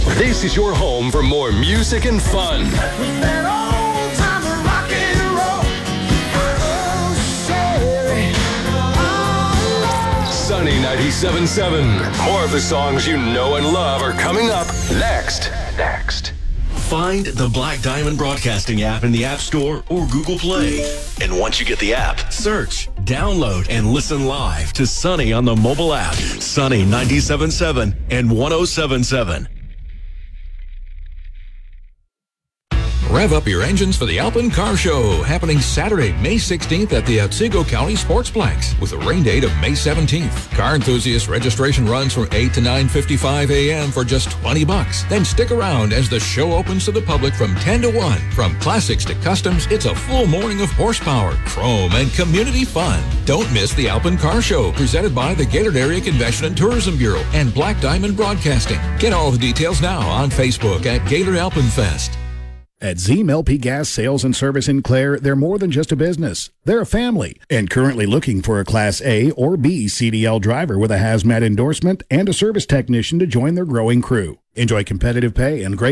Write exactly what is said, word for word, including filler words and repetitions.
This is your home for more music and fun. Sunny ninety-seven point seven. More of the songs you know and love are coming up next. Next. Find the Black Diamond Broadcasting app in the App Store or Google Play. And once you get the app, search, download, and listen live to Sunny on the mobile app. Sunny ninety-seven point seven and one oh seven point seven. Rev up your engines for the Alpine Car Show, happening Saturday, May sixteenth at the Otsego County Sportsplex with a rain date of May seventeenth. Car enthusiast registration runs from eight to nine fifty-five a.m. for just twenty bucks. Then stick around as the show opens to the public from ten to one. From classics to customs, it's a full morning of horsepower, chrome, and community fun. Don't miss the Alpine Car Show, presented by the Gaylord Area Convention and Tourism Bureau and Black Diamond Broadcasting. Get all the details now on Facebook at Gaylord Alpine Fest. At Zeem L P Gas Sales and Service in Clare, they're more than just a business. They're a family and currently looking for a Class A or B C D L driver with a hazmat endorsement and a service technician to join their growing crew. Enjoy competitive pay and great